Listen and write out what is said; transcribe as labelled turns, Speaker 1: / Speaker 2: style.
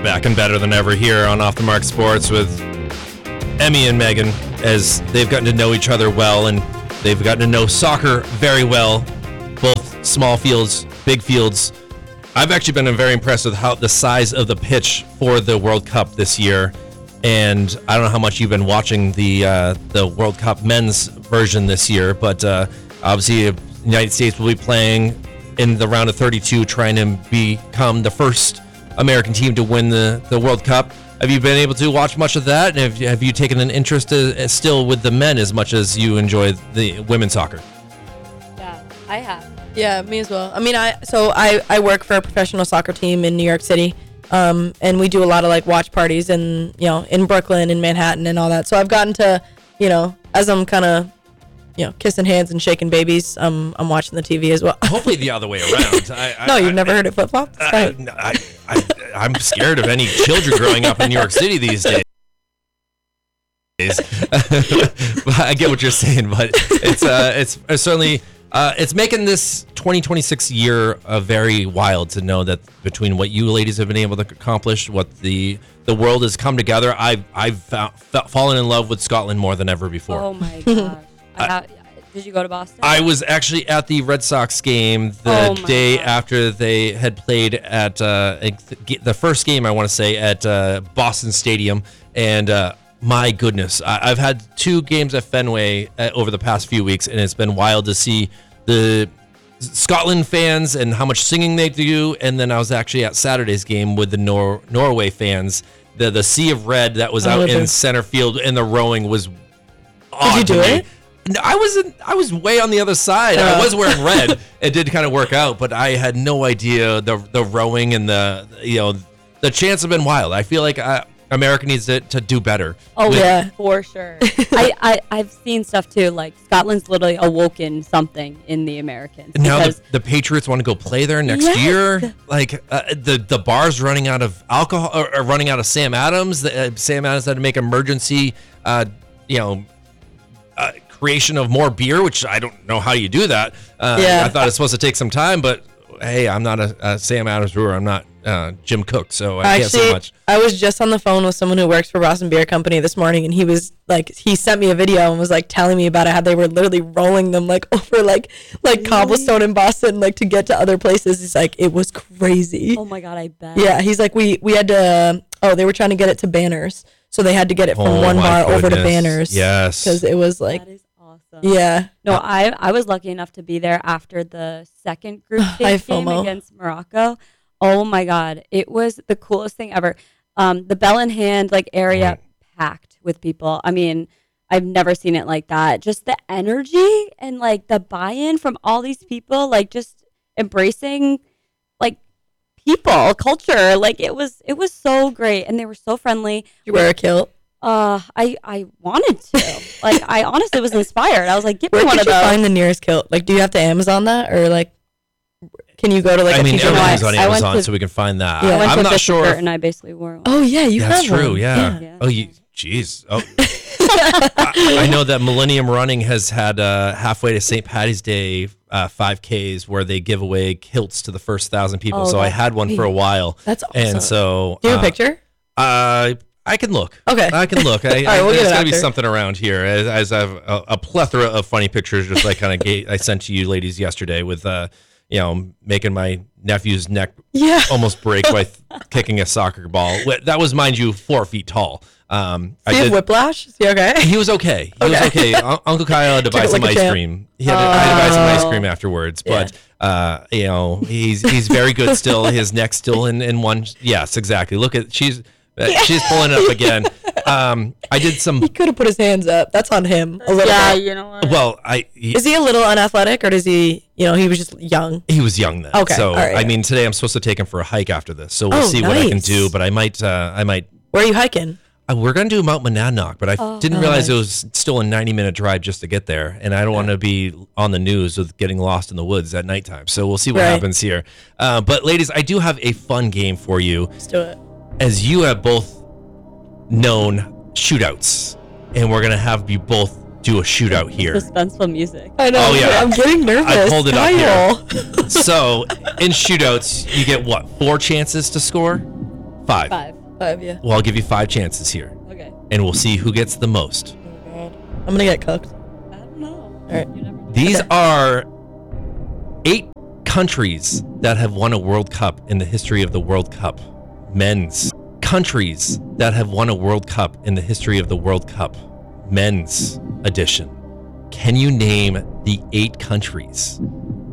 Speaker 1: back and better than ever here on Off the Mark Sports with Emmy and Megan, as they've gotten to know each other well and they've gotten to know soccer very well, both small fields, big fields. I've actually been very impressed with how the size of the pitch for the World Cup this year, and I don't know how much you've been watching the World Cup men's version this year, but obviously the United States will be playing in the round of 32, trying to become the first American team to win the World Cup. Have you been able to watch much of that? And have you taken an interest still with the men as much as you enjoy the women's soccer?
Speaker 2: Yeah, I have.
Speaker 3: Yeah, me as well. I mean, I work for a professional soccer team in New York City, and we do a lot of like watch parties and in Brooklyn and Manhattan and all that. So I've gotten to, as I'm kind of kissing hands and shaking babies, I'm watching the TV as well.
Speaker 1: Hopefully the other way around.
Speaker 3: No, you've never heard it flip-flop?
Speaker 1: I'm scared of any children growing up in New York City these days. I get what you're saying, but it's certainly it's making this 2026 year very wild to know that between what you ladies have been able to accomplish, what the world has come together. I've fallen in love with Scotland more than ever before.
Speaker 2: Oh my gosh. Did you go to Boston?
Speaker 1: I was actually at the Red Sox game the day after they had played at the first game, I want to say, at Boston Stadium. And my goodness, I've had 2 games at Fenway over the past few weeks, and it's been wild to see the Scotland fans and how much singing they do. And then I was actually at Saturday's game with the Norway fans. The sea of red that was out in center field, and the rowing was odd.
Speaker 3: Did you do it?
Speaker 1: No, I was way on the other side. I was wearing red. It did kind of work out, but I had no idea the rowing and the chants have been wild. I feel like America needs to do better.
Speaker 2: Oh yeah, for sure. I've seen stuff too. Like Scotland's literally awoken something in the Americans.
Speaker 1: And now the Patriots want to go play there next year. Like the bar's running out of alcohol or running out of Sam Adams. Sam Adams had to make emergency, creation of more beer, which I don't know how you do that. I thought it's supposed to take some time, but hey, I'm not a Sam Adams brewer. I'm not Jim Cook, so I can't say much.
Speaker 3: I was just on the phone with someone who works for Boston Beer Company this morning, and he was like, he sent me a video and was like telling me about it, how they were literally rolling them like over like cobblestone in Boston, like to get to other places. He's like, it was crazy.
Speaker 2: Oh my God, I bet.
Speaker 3: Yeah, he's like, we had to. They were trying to get it to Banners, so they had to get it from one bar over to Banners.
Speaker 1: Yes,
Speaker 3: because it was like. Yeah.
Speaker 2: No, I was lucky enough to be there after the second group stage game against Morocco. Oh my God. It was the coolest thing ever. The Bell in Hand area packed with people. I mean, I've never seen it like that. Just the energy and the buy-in from all these people, just embracing people, culture. It was so great, and they were so friendly.
Speaker 3: Did you wear a kilt?
Speaker 2: I wanted to. I honestly was inspired. I was like, get me one of those.
Speaker 3: Where did you find the nearest kilt? Do you have to Amazon that, or can you go to a t-shirt?
Speaker 1: Everything's on Amazon, so we can find that.
Speaker 2: Yeah,
Speaker 1: I'm not sure.
Speaker 2: And I basically wore one.
Speaker 3: Oh yeah, you
Speaker 1: That's
Speaker 3: have one.
Speaker 1: That's true. Yeah. Oh, jeez. Oh. I know that Millennium Running has had halfway to St. Patty's Day 5Ks where they give away kilts to the first 1,000 people. So I had one for a while.
Speaker 3: That's awesome.
Speaker 1: And so,
Speaker 3: do you have a picture?
Speaker 1: I can look.
Speaker 3: Okay.
Speaker 1: I can look.
Speaker 3: All right, we'll
Speaker 1: there's got to be something around here. As I have a plethora of funny pictures, just like kind of I sent to you ladies yesterday with, making my nephew's neck almost break by kicking a soccer ball. That was, mind you, 4 feet tall.
Speaker 3: Did he have whiplash? Is he okay?
Speaker 1: He was okay. Uncle Kyle had to buy some ice cream. I had to buy some ice cream afterwards, but he's very good still. His neck's still in one. Yes, exactly. Look at she's pulling it up again. I did some.
Speaker 3: He could have put his hands up. That's on him a little bit.
Speaker 2: You know what?
Speaker 1: Well,
Speaker 3: is he a little unathletic, or does he? He was just young.
Speaker 1: He was young then.
Speaker 3: Okay.
Speaker 1: So
Speaker 3: right,
Speaker 1: I mean, today I'm supposed to take him for a hike after this. So we'll see what I can do. But I might.
Speaker 3: Where are you hiking?
Speaker 1: We're going to do Mount Monadnock, but I didn't realize it was still a 90-minute drive just to get there. And I don't want to be on the news with getting lost in the woods at nighttime. So we'll see what happens here. But ladies, I do have a fun game for you.
Speaker 3: Let's do it.
Speaker 1: As you have both known shootouts, and we're going to have you both do a shootout here.
Speaker 2: Suspenseful music.
Speaker 3: I know. Oh, yeah. I'm getting nervous.
Speaker 1: I pulled it up here. So in shootouts, you get what? 4 chances to score? Five.
Speaker 3: Five, yeah.
Speaker 1: Well, I'll give you 5 chances here.
Speaker 2: Okay.
Speaker 1: And we'll see who gets the most.
Speaker 3: Oh, God. I'm going to get cooked.
Speaker 2: I don't know.
Speaker 3: All right.
Speaker 2: You never know.
Speaker 1: These are 8 countries that have won a World Cup in the history of the World Cup. Men's. Countries that have won a World Cup in the history of the World Cup. Men's edition. Can you name the 8 countries?